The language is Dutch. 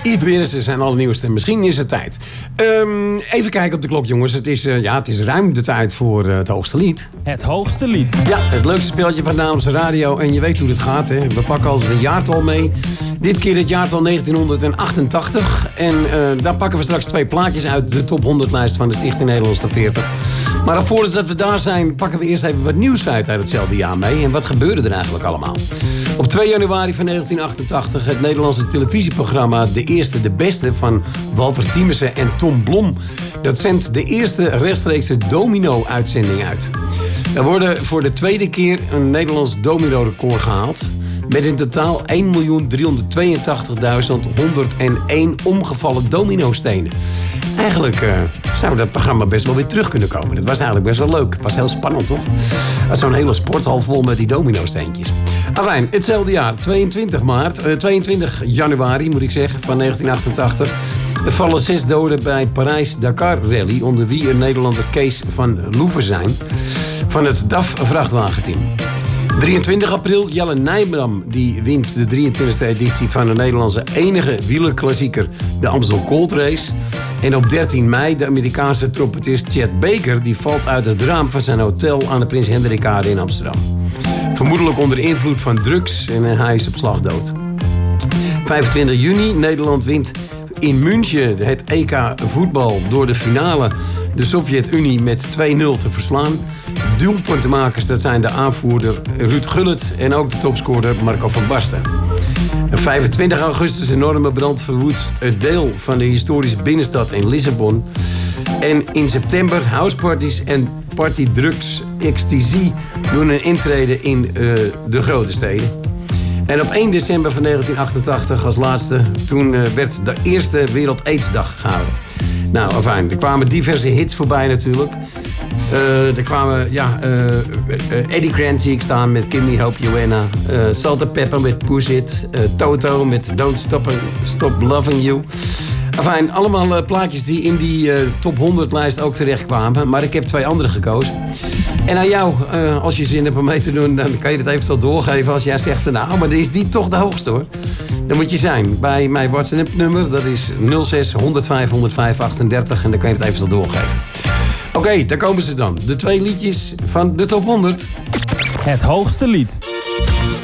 Yves Berendsen zijn allernieuwste. Misschien is het tijd. Even kijken op de klok, jongens. Het is ruim de tijd voor het hoogste lied. Het hoogste lied. Ja, het leukste spelletje van de Nederlandse radio. En je weet hoe dit gaat, hè. We pakken altijd een jaartal mee. Dit keer het jaartal 1988. En daar pakken we straks 2 plaatjes uit de top 100 lijst van de Stichting Nederlandse 40. Maar voordat we daar zijn, pakken we eerst even wat nieuwsfeit uit hetzelfde jaar mee. En wat gebeurde er eigenlijk allemaal? Op 2 januari van 1988 het Nederlandse televisieprogramma De Eerste de Beste van Walter Tiemessen en Tom Blom. Dat zendt de eerste rechtstreekse domino-uitzending uit. Er worden voor de tweede keer een Nederlands domino-record gehaald. Met in totaal 1.382.101 omgevallen dominostenen. Eigenlijk zou dat programma best wel weer terug kunnen komen. Dat was eigenlijk best wel leuk. Het was heel spannend, toch? Zo'n hele sporthal vol met die dominosteentjes. Enfin, hetzelfde jaar, 22 januari moet ik zeggen, van 1988... Er vallen 6 doden bij Parijs-Dakar-rally... onder wie een Nederlander Kees van Loevestein van het DAF-vrachtwagenteam. 23 april, Jelle Nijbram die wint de 23e editie van de Nederlandse enige wielerklassieker, de Amstel Gold Race. En op 13 mei de Amerikaanse trompetist Chet Baker die valt uit het raam van zijn hotel aan de Prins Hendrikkade in Amsterdam. Vermoedelijk onder invloed van drugs en hij is op slag dood. 25 juni, Nederland wint in München het EK voetbal door de finale de Sovjet-Unie met 2-0 te verslaan. Doelpuntenmakers, dat zijn de aanvoerder Ruud Gullit en ook de topscorer Marco van Basten. 25 augustus enorme brand verwoest het deel van de historische binnenstad in Lissabon. En in september houseparties en partydrugs ecstasy doen een intrede in de grote steden. En op 1 december van 1988 als laatste, toen werd de eerste Wereld AIDS-dag gehouden. Nou, afijn, er kwamen diverse hits voorbij natuurlijk. Er kwamen, Eddie Grant zie ik staan met Give Me Hope Joanna. Salt & Pepper met Push It. Toto met Don't Stop Loving You. Enfin, allemaal plaatjes die in die top 100 lijst ook terecht kwamen. Maar ik heb 2 andere gekozen. En aan jou, als je zin hebt om mee te doen, dan kan je het eventueel doorgeven. Als jij zegt, nou, maar is die toch de hoogste hoor. Dan moet je zijn bij mijn WhatsApp-nummer. Dat is 06 105 105 38 en dan kan je het eventueel doorgeven. Oké, daar komen ze dan. De 2 liedjes van de top 100. Het hoogste lied.